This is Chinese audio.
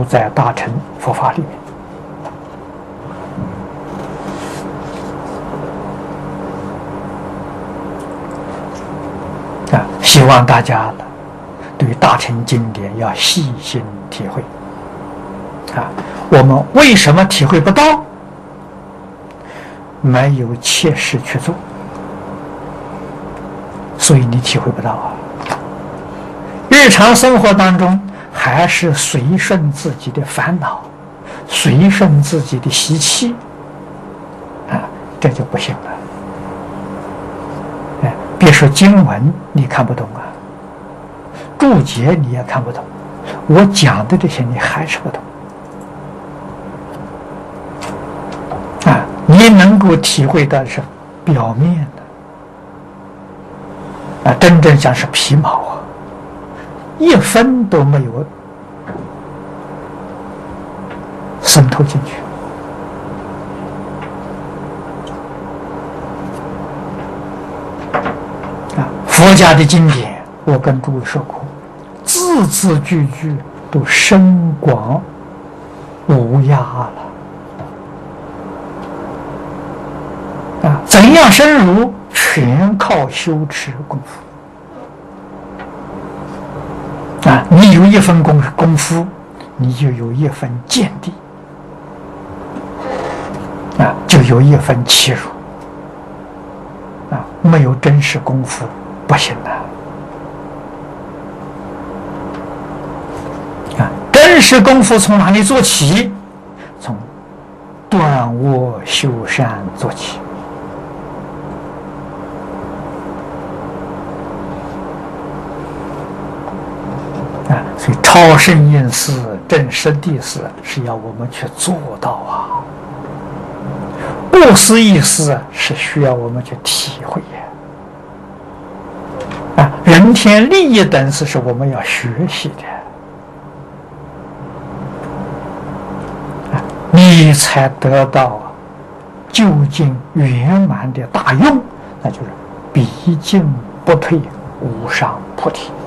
住在大乘佛法里面。希望大家呢，对大乘经典要细心体会。我们为什么体会不到？没有切实去做，所以你体会不到啊。日常生活当中，还是随顺自己的烦恼，随顺自己的习气，这就不行了。别说经文你看不懂啊，注解你也看不懂，我讲的这些你还是不懂你能够体会到是表面的真正像是皮毛一分都没有渗透进去。佛家的经典，我跟诸位说过，字字句句都深广无涯了怎样深入，全靠修持功夫你有一分功夫，你就有一分见地就有一分契入没有真实功夫不行真实功夫从哪里做起？从断恶修善做起所以超胜因事、正实地事是要我们去做到不思议事是需要我们去体会人天利益等事是我们要学习的你才得到究竟圆满的大用，那就是毕竟不退无上菩提。